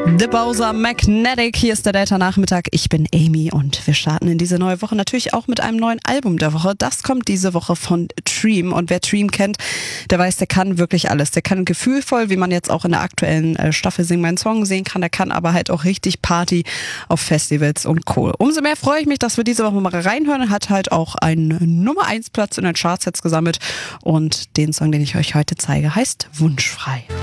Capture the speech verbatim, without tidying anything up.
The Bowser Magnetic, hier ist der Delta-Nachmittag. Ich bin Amy und wir starten in diese neue Woche natürlich auch mit einem neuen Album der Woche. Das kommt diese Woche von Dream und wer Dream kennt, der weiß, der kann wirklich alles. Der kann gefühlvoll, wie man jetzt auch in der aktuellen äh, Staffel Sing meinen Song sehen kann, der kann aber halt auch richtig Party auf Festivals und Co. Umso mehr freue ich mich, dass wir diese Woche mal reinhören. Er hat halt auch einen Nummer eins Platz in den Charts jetzt gesammelt und den Song, den ich euch heute zeige, heißt Wunschfrei.